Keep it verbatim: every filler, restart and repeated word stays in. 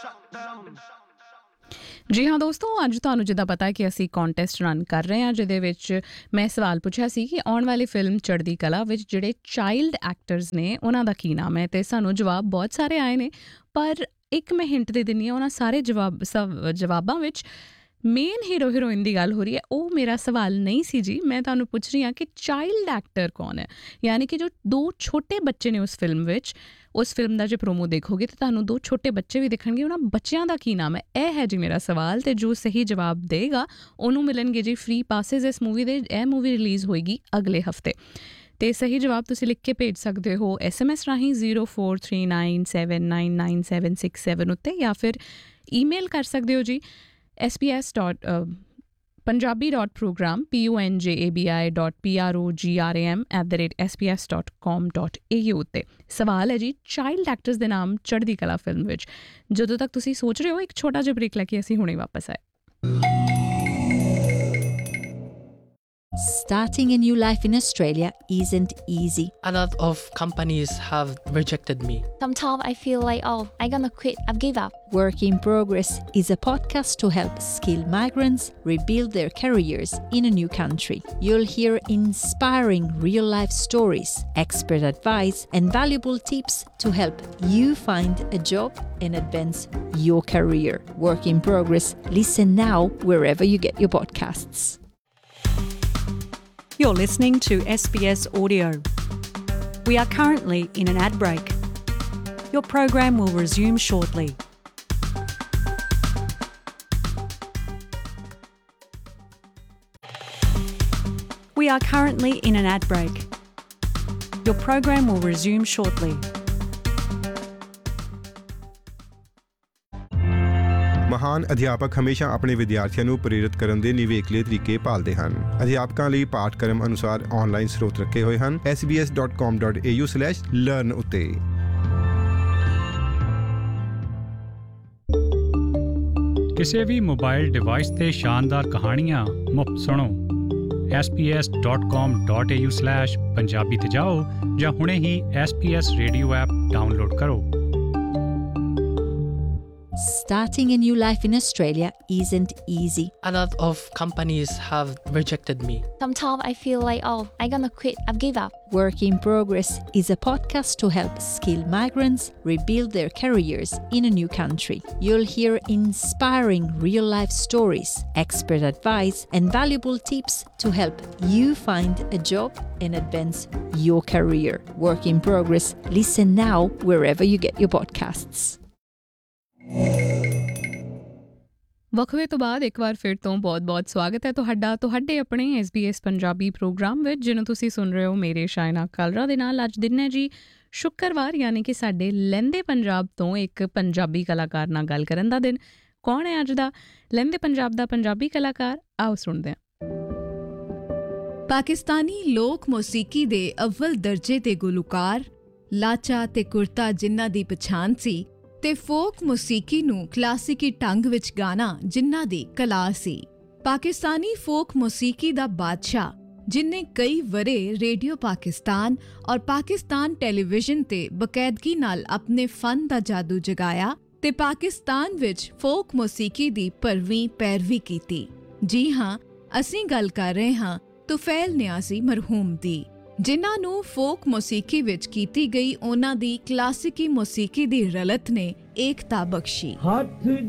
ਜੀ ਹਾਂ ਦੋਸਤੋ, ਅੱਜ ਤੁਹਾਨੂੰ ਜਿੱਦਾਂ ਪਤਾ ਹੈ ਕਿ ਅਸੀਂ ਕੰਟੈਸਟ ਰਨ ਕਰ ਰਹੇ ਹਾਂ, ਜਿਹਦੇ ਵਿੱਚ ਮੈਂ ਸਵਾਲ ਪੁੱਛਿਆ ਸੀ ਕਿ ਆਉਣ ਵਾਲੀ ਫਿਲਮ ਚੜ੍ਹਦੀ ਕਲਾ ਵਿੱਚ ਜਿਹੜੇ ਚਾਈਲਡ ਐਕਟਰਸ ਨੇ ਉਹਨਾਂ ਦਾ ਕੀ ਨਾਮ ਹੈ, ਅਤੇ ਸਾਨੂੰ ਜਵਾਬ ਬਹੁਤ ਸਾਰੇ ਆਏ ਨੇ। ਪਰ ਇੱਕ ਮੈਂ ਹਿੰਟ ਦੇ ਦਿੰਦੀ ਹਾਂ, ਉਹਨਾਂ ਸਾਰੇ ਜਵਾਬ ਸਵ ਜਵਾਬਾਂ ਵਿੱਚ ਮੇਨ ਹੀਰੋ ਹੀਰੋਇਨ ਦੀ ਗੱਲ ਹੋ ਰਹੀ ਹੈ। ਉਹ ਮੇਰਾ ਸਵਾਲ ਨਹੀਂ ਸੀ ਜੀ। ਮੈਂ ਤੁਹਾਨੂੰ ਪੁੱਛ ਰਹੀ ਹਾਂ ਕਿ ਚਾਈਲਡ ਐਕਟਰ ਕੌਣ ਹੈ, ਯਾਨੀ ਕਿ ਜੋ ਦੋ ਛੋਟੇ ਬੱਚੇ ਨੇ ਉਸ ਫਿਲਮ ਵਿੱਚ। ਉਸ ਫਿਲਮ ਦਾ ਜੇ ਪ੍ਰੋਮੋ ਦੇਖੋਗੇ ਤਾਂ ਤੁਹਾਨੂੰ ਦੋ ਛੋਟੇ ਬੱਚੇ ਵੀ ਦਿਖਣਗੇ, ਉਹਨਾਂ ਬੱਚਿਆਂ ਦਾ ਕੀ ਨਾਮ ਹੈ, ਇਹ ਹੈ ਜੀ ਮੇਰਾ ਸਵਾਲ। ਅਤੇ ਜੋ ਸਹੀ ਜਵਾਬ ਦੇਗਾ ਉਹਨੂੰ ਮਿਲਣਗੇ ਜੀ ਫ੍ਰੀ ਪਾਸਿਸ ਇਸ ਮੂਵੀ ਦੇ। ਇਹ ਮੂਵੀ ਰਿਲੀਜ਼ ਹੋਏਗੀ ਅਗਲੇ ਹਫਤੇ। ਅਤੇ ਸਹੀ ਜਵਾਬ ਤੁਸੀਂ ਲਿਖ ਕੇ ਭੇਜ ਸਕਦੇ ਹੋ ਐਸ ਐਮ ਐਸ ਰਾਹੀਂ zero four three nine seven nine nine seven six seven ਉੱਤੇ, ਜਾਂ ਫਿਰ ਈਮੇਲ ਕਰ ਸਕਦੇ ਹੋ G S P S dot Punjabi dot programme P U N ਜੇ A B I dot P R O ਜੀ R A M at the rate S P S dot ਕਾਮ dot A you ਉੱਤੇ। ਸਵਾਲ ਹੈ ਜੀ ਚਾਈਲਡ ਐਕਟਰਸ ਦੇ ਨਾਮ ਚੜ੍ਹਦੀ ਕਲਾ ਫਿਲਮ ਵਿੱਚ। ਜਦੋਂ ਤੱਕ ਤੁਸੀਂ ਸੋਚ ਰਹੇ ਹੋ, ਇੱਕ ਛੋਟਾ ਜਿਹਾ ਬ੍ਰੇਕ ਲੈ ਕੇ ਅਸੀਂ ਹੁਣੇ ਵਾਪਸ ਆਏ। Starting a new life in Australia isn't easy. A lot of companies have rejected me. Sometimes I feel like, oh, I'm gonna quit, I've give up. Work in Progress is a podcast to help skilled migrants rebuild their careers in a new country. You'll hear inspiring real-life stories, expert advice, and valuable tips to help you find a job and advance your career. Work in Progress. Listen now wherever you get your podcasts. You're listening to S B S Audio. We are currently in an ad break. Your program will resume shortly. We are currently in an ad break. Your program will resume shortly. ਮਹਾਨ ਅਧਿਆਪਕ ਹਮੇਸ਼ਾ ਆਪਣੇ ਵਿਦਿਆਰਥੀਆਂ ਨੂੰ ਪ੍ਰੇਰਿਤ ਕਰਨ ਦੇ ਨਿਵੇਕਲੇ ਤਰੀਕੇ ਭਾਲਦੇ ਹਨ। ਅਧਿਆਪਕਾਂ ਲਈ ਪਾਠਕ੍ਰਮ ਅਨੁਸਾਰ ਆਨਲਾਈਨ ਸਰੋਤ ਰੱਖੇ ਹੋਏ ਹਨ ਐਸ ਬੀ ਐਸ ਡੋਟ ਕਾਮ dot A you slash learn ਉੱਤੇ। ਕਿਸੇ ਵੀ ਮੋਬਾਈਲ ਡਿਵਾਈਸ ਤੇ ਸ਼ਾਨਦਾਰ ਕਹਾਣੀਆਂ ਮੁਫਤ ਸੁਣੋ। ਐਸ ਪੀ ਐਸ ਡੋਟ ਕਾਮ dot A you slash Punjabi ਤੇ ਜਾਓ ਜਾਂ ਹੁਣੇ ਹੀ S P S radio app download ਕਰੋ। Starting a new life in Australia isn't easy. A lot of companies have rejected me. Sometimes I feel like, oh, I'm gonna quit, I've give up. Work in Progress is a podcast to help skilled migrants rebuild their careers in a new country. You'll hear inspiring real-life stories, expert advice, and valuable tips to help you find a job and advance your career. Work in Progress. Listen now wherever you get your podcasts. ਵਕਫੇ ਤੋਂ ਬਾਅਦ ਇੱਕ ਵਾਰ ਫਿਰ ਤੋਂ ਬਹੁਤ ਬਹੁਤ ਸਵਾਗਤ ਹੈ ਤੁਹਾਡਾ ਤੁਹਾਡੇ ਆਪਣੇ S B S Punjabi programme ਵਿੱਚ, ਜਿਹਨੂੰ ਤੁਸੀਂ ਸੁਣ ਰਹੇ ਹੋ ਮੇਰੇ ਸ਼ਾਇਨਾ ਕਾਲਰਾ ਦੇ ਨਾਲ। ਅੱਜ ਦਿਨ ਹੈ ਜੀ ਸ਼ੁੱਕਰਵਾਰ, ਯਾਨੀ ਕਿ ਸਾਡੇ ਲਹਿੰਦੇ ਪੰਜਾਬ ਤੋਂ ਇੱਕ ਪੰਜਾਬੀ ਕਲਾਕਾਰ ਨਾਲ ਗੱਲ ਕਰਨ ਦਾ ਦਿਨ। ਕੌਣ ਹੈ ਅੱਜ ਦਾ ਲਹਿੰਦੇ ਪੰਜਾਬ ਦਾ ਪੰਜਾਬੀ ਕਲਾਕਾਰ? ਆਓ ਸੁਣਦੇ ਹਾਂ। ਪਾਕਿਸਤਾਨੀ ਲੋਕ ਮੌਸੀਕੀ ਦੇ ਅਵਲ ਦਰਜੇ ਦੇ ਗੁਲੂਕਾਰ, ਲਾਚਾ ਤੇ ਕੁਰਤਾ ਜਿਨ੍ਹਾਂ ਦੀ ਪਛਾਣ ਸੀ, ਤੇ ਫੋਕ ਮੌਸੀਕੀ ਨੂੰ ਕਲਾਸਿਕੀ ਢੰਗ ਵਿੱਚ ਗਾਣਾ ਜਿਨ੍ਹਾਂ ਦੀ ਕਲਾ ਸੀ। ਪਾਕਿਸਤਾਨੀ ਫੋਕ ਮੌਸੀਕੀ ਦਾ ਬਾਦਸ਼ਾਹ, ਜਿਨਨੇ ਕਈ ਵਰੇ ਰੇਡੀਓ ਪਾਕਿਸਤਾਨ ਔਰ ਪਾਕਿਸਤਾਨ ਟੈਲੀਵਿਜ਼ਨ ਤੇ ਬਕਾਇਦਗੀ ਨਾਲ ਆਪਣੇ ਫਨ ਦਾ ਜਾਦੂ ਜਗਾਇਆ ਤੇ ਪਾਕਿਸਤਾਨ ਵਿੱਚ ਫੋਕ ਮੌਸੀਕੀ ਦੀ ਭਰਵੀਂ ਪੈਰਵੀ ਕੀਤੀ। ਜੀ ਹਾਂ, ਅਸੀਂ ਗੱਲ ਕਰ ਰਹੇ ਹਾਂ ਤੁਫੈਲ ਨਿਆਜ਼ੀ ਮਰਹੂਮ ਦੀ, ਜਿਨ੍ਹਾਂ ਨੂੰ ਫੋਕ ਮੌਸੀਕੀ ਵਿੱਚ ਕੀਤੀ ਗਈ ਉਹਨਾਂ ਦੀ ਕਲਾਸਿਕੀ ਮੌਸੀਕੀ ਦੀ ਰਲਤ ਨੇ ਏਕਤਾ ਬਖਸ਼ੀ। ਹੱਥ